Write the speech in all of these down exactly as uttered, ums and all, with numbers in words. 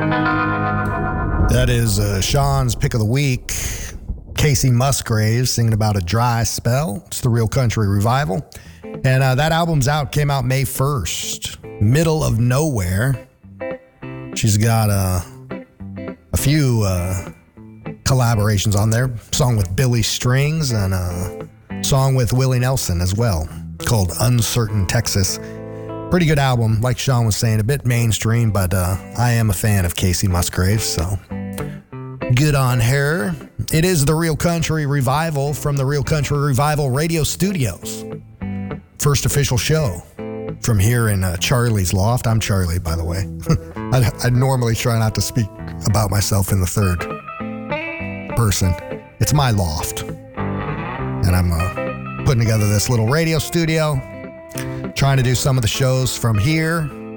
That is uh, Sean's pick of the week. Kacey Musgraves singing about a dry spell. It's the Real Country Revival. And uh, that album's out, came out May first. Middle of Nowhere. She's got uh, a few uh, collaborations on there. Song with Billy Strings and a song with Willie Nelson as well, called Uncertain Texas. Pretty good album, like Sean was saying, a bit mainstream, but uh, I am a fan of Kacey Musgraves, so good on her. It is the Real Country Revival from the Real Country Revival radio studios. First official show from here in uh, Charlie's Loft. I'm Charlie, by the way. I, I normally try not to speak about myself in the third person. It's my loft. And I'm uh, putting together this little radio studio, trying to do some of the shows from here.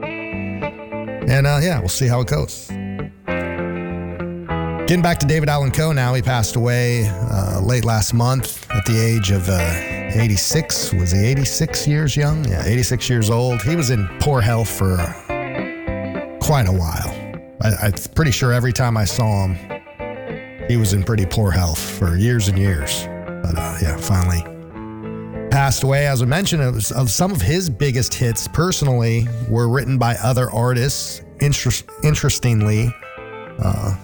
And uh, yeah, we'll see how it goes. Getting back to David Allan Coe now. He passed away uh, late last month at the age of uh, eighty-six. Was he eighty-six years young? Yeah, eighty-six years old. He was in poor health for uh, quite a while. I, I'm pretty sure every time I saw him, he was in pretty poor health for years and years. But uh, yeah, finally passed away. As I mentioned, it was, of some of his biggest hits personally were written by other artists. Interest, interestingly, uh,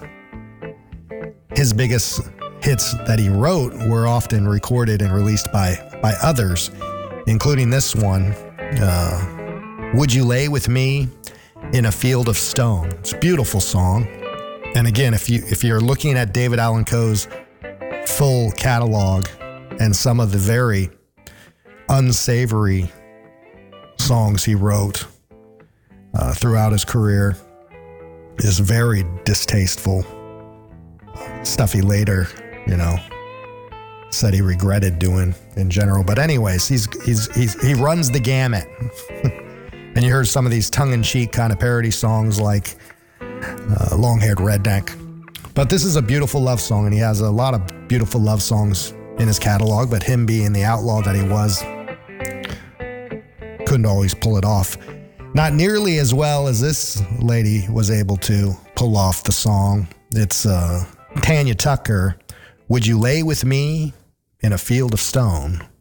his biggest hits that he wrote were often recorded and released by, by others, including this one, uh, Would You Lay With Me in a Field of Stone. It's a beautiful song. And again, if, you, if you're looking at David Allan Coe's full catalog and some of the very unsavory songs he wrote uh, throughout his career, is very distasteful. Stuff he later, you know, said he regretted doing in general. But anyways, he's he's he's he runs the gamut. And you heard some of these tongue-in-cheek kind of parody songs like uh, Long-Haired Redneck. But this is a beautiful love song, and he has a lot of beautiful love songs in his catalog, but him being the outlaw that he was, couldn't always pull it off. Not nearly as well as this lady was able to pull off the song. It's uh, Tanya Tucker, Would You Lay With Me in a Field of Stone?